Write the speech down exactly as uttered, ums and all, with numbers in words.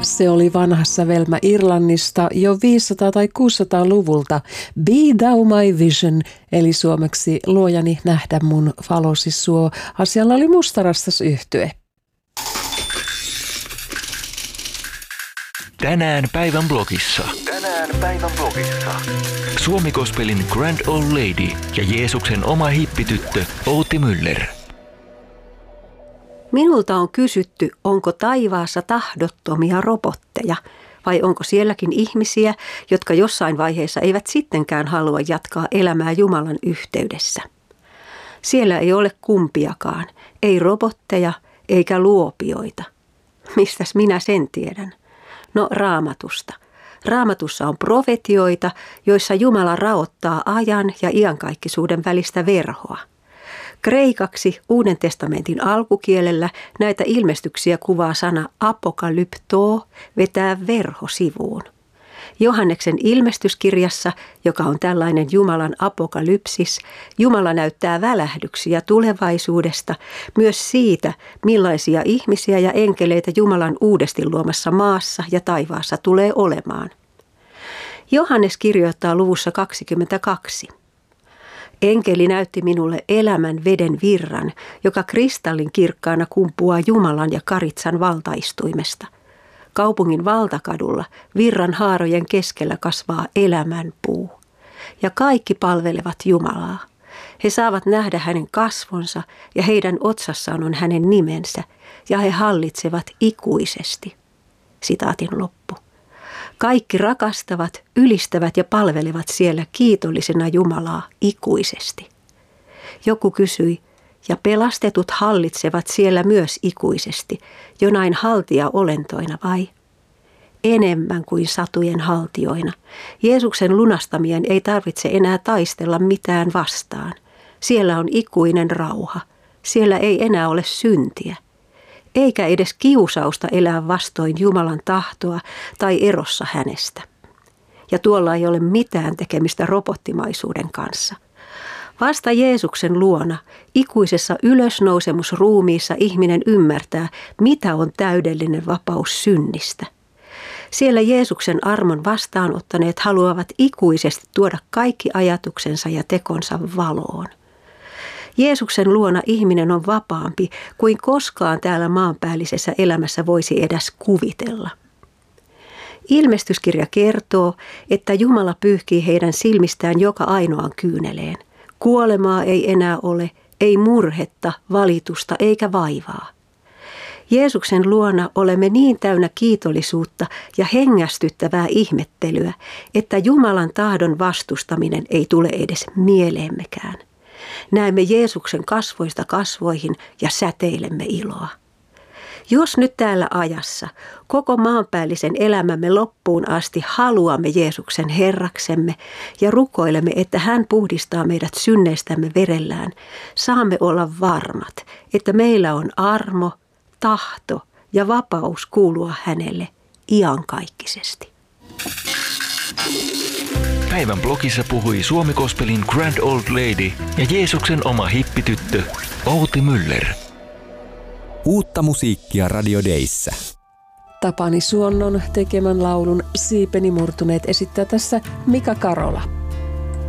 Se oli vanha sävelmä Irlannista jo viisisataa- tai kuusisataaluvulta Be Thou My Vision, eli suomeksi luojani nähdä mun valosi suo. Asialla oli Mustarastas yhtye. Tänään päivän blogissa. Tänään päivän blogissa. Suomi Gospelin Grand Old Lady ja Jeesuksen oma hippityttö Outi Müller. Minulta on kysytty, onko taivaassa tahdottomia robotteja vai onko sielläkin ihmisiä, jotka jossain vaiheessa eivät sittenkään halua jatkaa elämää Jumalan yhteydessä. Siellä ei ole kumpiakaan, ei robotteja eikä luopioita. Mistäs minä sen tiedän? No Raamatusta. Raamatussa on profetioita, joissa Jumala raottaa ajan ja iankaikkisuuden välistä verhoa. Kreikaksi Uuden testamentin alkukielellä näitä ilmestyksiä kuvaa sana apokalyptoo, vetää verho sivuun. Johanneksen ilmestyskirjassa, joka on tällainen Jumalan apokalypsis, Jumala näyttää välähdyksiä tulevaisuudesta, myös siitä, millaisia ihmisiä ja enkeleitä Jumalan uudesti luomassa maassa ja taivaassa tulee olemaan. Johannes kirjoittaa luvussa kaksikymmentäkaksi. Enkeli näytti minulle elämän veden virran, joka kristallin kirkkaana kumpuaa Jumalan ja Karitsan valtaistuimesta. Kaupungin valtakadulla virran haarojen keskellä kasvaa elämän puu. Ja kaikki palvelevat Jumalaa. He saavat nähdä hänen kasvonsa ja heidän otsassaan on hänen nimensä ja he hallitsevat ikuisesti. Sitaatin loppu. Kaikki rakastavat, ylistävät ja palvelevat siellä kiitollisena Jumalaa ikuisesti. Joku kysyi, ja pelastetut hallitsevat siellä myös ikuisesti, jonain haltijaolentoina vai? Enemmän kuin satujen haltioina. Jeesuksen lunastamien ei tarvitse enää taistella mitään vastaan. Siellä on ikuinen rauha. Siellä ei enää ole syntiä. Eikä edes kiusausta elää vastoin Jumalan tahtoa tai erossa hänestä. Ja tuolla ei ole mitään tekemistä robottimaisuuden kanssa. Vasta Jeesuksen luona, ikuisessa ylösnousemusruumiissa ihminen ymmärtää, mitä on täydellinen vapaus synnistä. Siellä Jeesuksen armon vastaanottaneet haluavat ikuisesti tuoda kaikki ajatuksensa ja tekonsa valoon. Jeesuksen luona ihminen on vapaampi kuin koskaan täällä maanpäällisessä elämässä voisi edes kuvitella. Ilmestyskirja kertoo, että Jumala pyyhkii heidän silmistään joka ainoan kyyneleen. Kuolemaa ei enää ole, ei murhetta, valitusta eikä vaivaa. Jeesuksen luona olemme niin täynnä kiitollisuutta ja hengästyttävää ihmettelyä, että Jumalan tahdon vastustaminen ei tule edes mieleemmekään. Näemme Jeesuksen kasvoista kasvoihin ja säteilemme iloa. Jos nyt täällä ajassa koko maanpäällisen elämämme loppuun asti haluamme Jeesuksen Herraksemme ja rukoilemme, että hän puhdistaa meidät synneistämme verellään, saamme olla varmat, että meillä on armo, tahto ja vapaus kuulua hänelle iankaikkisesti. Päivän blogissa puhui Suomi Gospelin Grand Old Lady ja Jeesuksen oma hippityttö Outi Müller. Uutta musiikkia Radio Dayssä. Tapani Suonnon tekemän laulun Siipeni murtuneet esittää tässä Mika Karola.